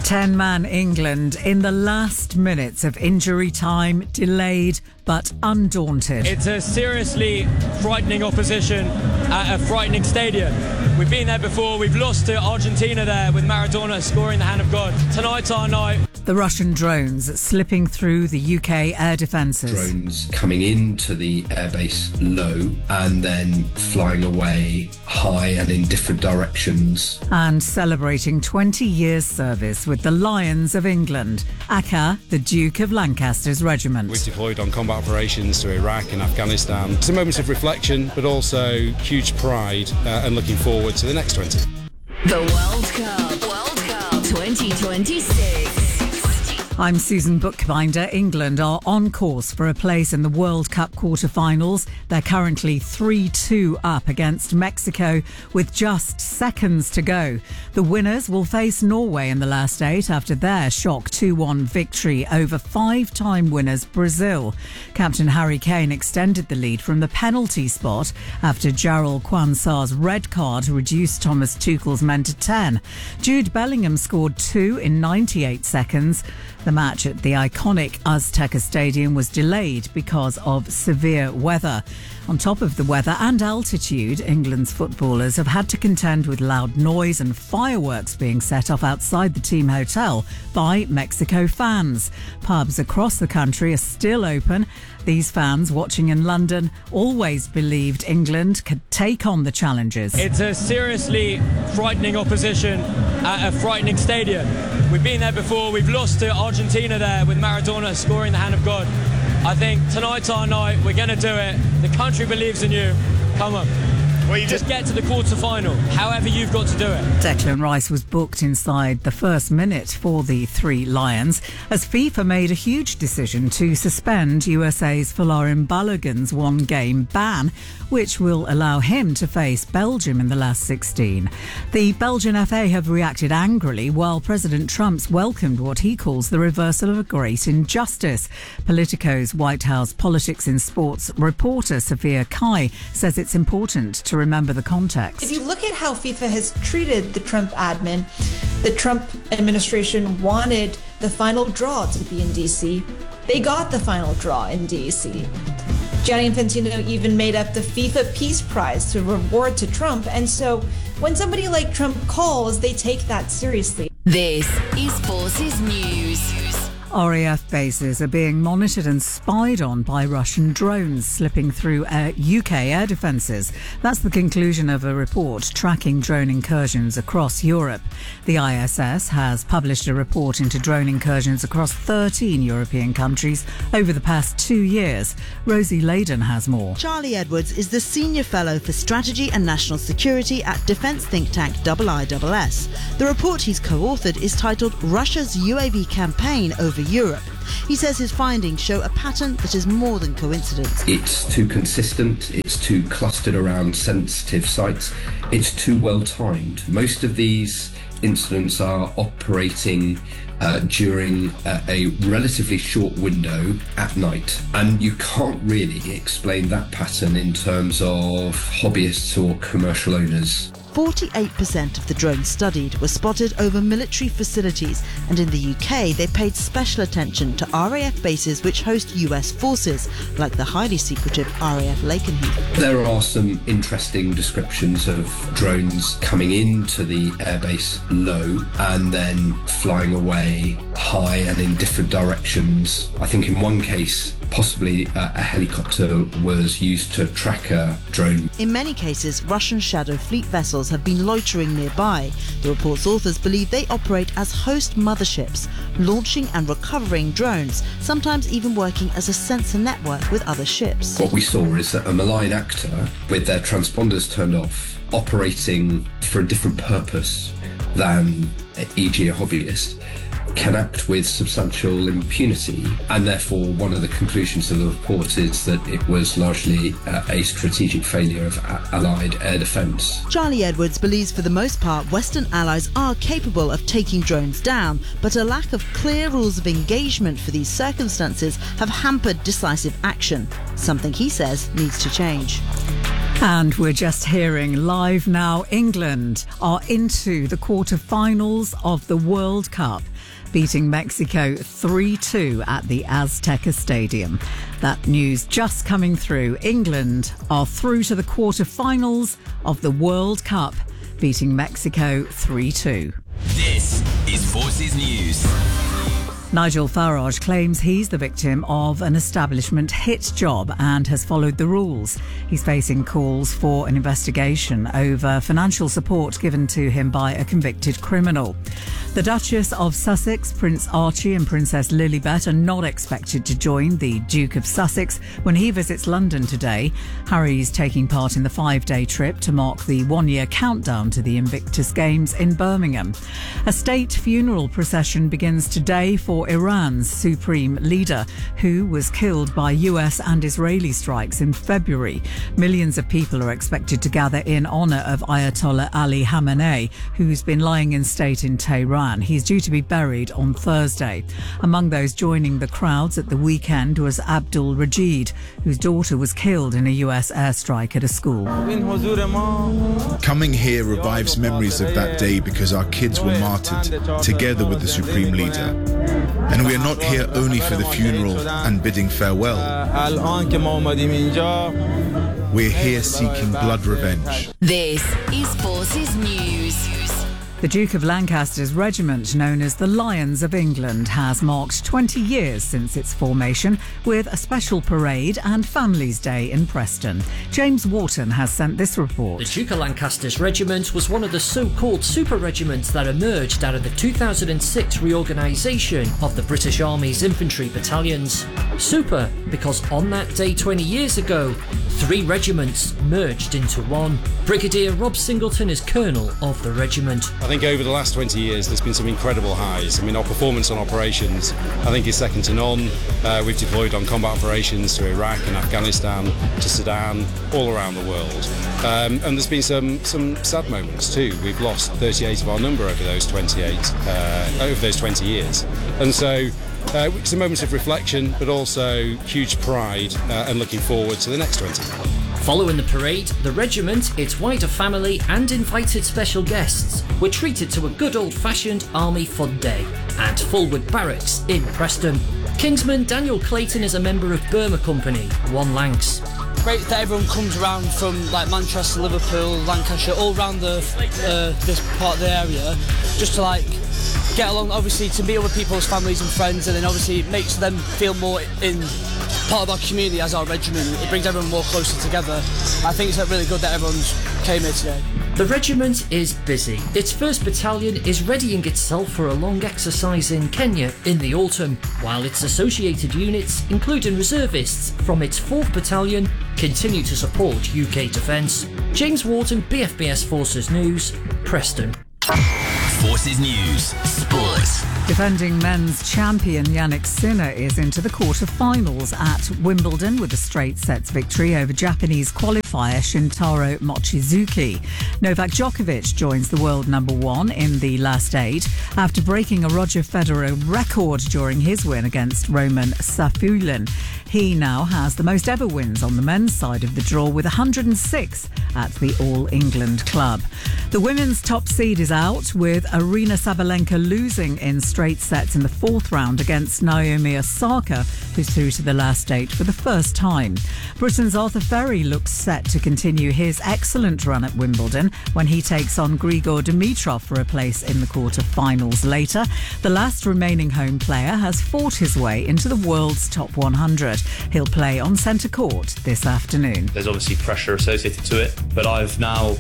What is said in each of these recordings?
10-man England in the last minutes of injury time, delayed but undaunted. It's a seriously frightening opposition at a frightening stadium. We've been there before. We've lost to Argentina there with Maradona scoring the hand of God. Tonight's our night. The Russian drones slipping through the UK air defences. Drones coming into the airbase low and then flying away high and in different directions. And celebrating 20 years service with the Lions of England, Aka, the Duke of Lancaster's regiment. We've deployed on combat operations to Iraq and Afghanistan. Some moments of reflection, but also huge pride and looking forward to the next 20. The World Cup 2026. I'm Susan Bookbinder. England are on course for a place in the World Cup quarter-finals. They're currently 3-2 up against Mexico with just seconds to go. The winners will face Norway in the last 8 after their shock 2-1 victory over 5-time winners Brazil. Captain Harry Kane extended the lead from the penalty spot after Jarrell Quansah's red card reduced Thomas Tuchel's men to 10. Jude Bellingham scored 2 in 98 seconds. The match at the iconic Azteca Stadium was delayed because of severe weather. On top of the weather and altitude, England's footballers have had to contend with loud noise and fireworks being set off outside the team hotel by Mexico fans. Pubs across the country are still open. These fans watching in London always believed England could take on the challengers. It's a seriously frightening opposition at a frightening stadium. We've been there before. We've lost to Argentina there with Maradona scoring the hand of God. I think tonight's our night. We're going to do it. The country believes in you. Come on. Well, you just get to the quarter-final, however you've got to do it. Declan Rice was booked inside the first minute for the Three Lions as FIFA made a huge decision to suspend USA's Folarin Balogun's one-game ban, which will allow him to face Belgium in the last 16. The Belgian FA have reacted angrily, while President Trump's welcomed what he calls the reversal of a great injustice. Politico's White House Politics in Sports reporter Sophia Kai says it's important to remember the context. If you look at how FIFA has treated the Trump admin, the Trump administration wanted the final draw to be in DC. They got the final draw in DC. Gianni Infantino even made up the FIFA Peace Prize to reward to Trump. And so when somebody like Trump calls, they take that seriously. This is Forces News. RAF bases are being monitored and spied on by Russian drones slipping through UK air defences. That's the conclusion of a report tracking drone incursions across Europe. The ISS has published a report into drone incursions across 13 European countries over the past 2 years. Rosie Layden has more. Charlie Edwards is the Senior Fellow for Strategy and National Security at defence think tank IISS. The report he's co-authored is titled Russia's UAV Campaign Over Europe. He says his findings show a pattern that is more than coincidence. It's too consistent, it's too clustered around sensitive sites, it's too well timed. Most of these incidents are operating during a relatively short window at night, and you can't really explain that pattern in terms of hobbyists or commercial owners. 48% of the drones studied were spotted over military facilities, and in the UK they paid special attention to RAF bases which host US forces, like the highly secretive RAF Lakenheath. There are some interesting descriptions of drones coming into the airbase low and then flying away high and in different directions. I think in one case, possibly a helicopter was used to track a drone. In many cases, Russian Shadow Fleet vessels have been loitering nearby. The report's authors believe they operate as host motherships, launching and recovering drones, sometimes even working as a sensor network with other ships. What we saw is that a malign actor, with their transponders turned off, operating for a different purpose than, e.g. a hobbyist, can act with substantial impunity, and therefore one of the conclusions of the report is that it was largely a strategic failure of Allied air defence. Charlie Edwards believes for the most part Western allies are capable of taking drones down, but a lack of clear rules of engagement for these circumstances have hampered decisive action, something he says needs to change. And we're just hearing live now, England are into the quarterfinals of the World Cup, beating Mexico 3-2 at the Azteca Stadium. That news just coming through. England are through to the quarterfinals of the World Cup, beating Mexico 3-2. This is Forces News. Nigel Farage claims he's the victim of an establishment hit job and has followed the rules. He's facing calls for an investigation over financial support given to him by a convicted criminal. The Duchess of Sussex, Prince Archie and Princess Lilibet are not expected to join the Duke of Sussex when he visits London today. Harry's taking part in the 5-day trip to mark the one-year countdown to the Invictus Games in Birmingham. A state funeral procession begins today for Iran's supreme leader, who was killed by US and Israeli strikes in February. Millions of people are expected to gather in honour of Ayatollah Ali Khamenei, who's been lying in state in Tehran. He's due to be buried on Thursday. Among those joining the crowds at the weekend was Abdul Rajid, whose daughter was killed in a US airstrike at a school. Coming here revives memories of that day because our kids were martyred together with the Supreme Leader. And we are not here only for the funeral and bidding farewell. We're here seeking blood revenge. This is Forces News. The Duke of Lancaster's regiment, known as the Lions of England, has marked 20 years since its formation with a special parade and Families' Day in Preston. James Wharton has sent this report. The Duke of Lancaster's regiment was one of the so-called super regiments that emerged out of the 2006 reorganisation of the British Army's infantry battalions. Super because on that day 20 years ago, 3 regiments merged into one. Brigadier Rob Singleton is colonel of the regiment. I think over the last 20 years there's been some incredible highs. I mean, our performance on operations I think is second to none. We've deployed on combat operations to Iraq and Afghanistan, to Sudan, all around the world. And there's been some sad moments too. We've lost 38 of our number over those 20 years. And so it's a moment of reflection, but also huge pride and looking forward to the next 20. Following the parade, the regiment, its wider family and invited special guests were treated to a good old-fashioned army fun day at Fulwood Barracks in Preston. Kingsman Daniel Clayton is a member of Burma Company, 1 Lancs. Great that everyone comes around from like Manchester, Liverpool, Lancashire, all around this part of the area, just to like get along, obviously to meet other people's families and friends, and then obviously it makes them feel more in part of our community as our regiment. It brings everyone more closer together. I think it's really good that everyone's came here today. The regiment is busy. Its 1st battalion is readying itself for a long exercise in Kenya in the autumn, while its associated units, including reservists from its 4th battalion, continue to support UK defence. James Wharton, BFBS Forces News, Preston. Forces News, Sports. Defending men's champion Jannik Sinner is into the quarter-finals at Wimbledon with a straight sets victory over Japanese qualifier Shintaro Mochizuki. Novak Djokovic joins the world number 1 in the last 8 after breaking a Roger Federer record during his win against Roman Safulin. He now has the most ever wins on the men's side of the draw with 106 at the All England club. The women's top seed is out with Aryna Sabalenka losing in straight sets in the 4th round against Naomi Osaka, who's through to the last 8 for the first time. Britain's Arthur Ferry looks set to continue his excellent run at Wimbledon when he takes on Grigor Dimitrov for a place in the quarter-finals later. The last remaining home player has fought his way into the world's top 100. He'll play on centre court this afternoon. There's obviously pressure associated to it, but I've now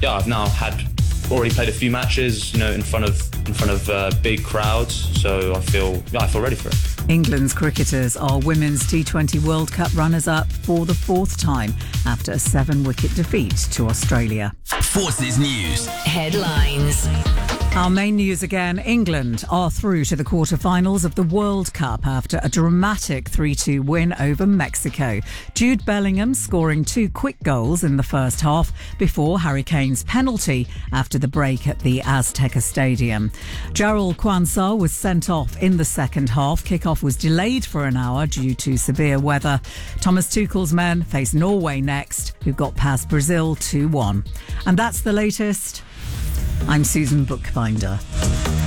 already played a few matches, in front of big crowds, so I feel ready for it. England's cricketers are Women's T20 World Cup runners-up for the 4th time after a 7-wicket defeat to Australia. Forces News. Headlines. Our main news again. England are through to the quarterfinals of the World Cup after a dramatic 3-2 win over Mexico. Jude Bellingham scoring 2 quick goals in the first half before Harry Kane's penalty after the break at the Azteca Stadium. Jarrell Quansah was sent off in the second half. Kickoff was delayed for an hour due to severe weather. Thomas Tuchel's men face Norway next, who got past Brazil 2-1. And that's the latest. I'm Susan Bookbinder.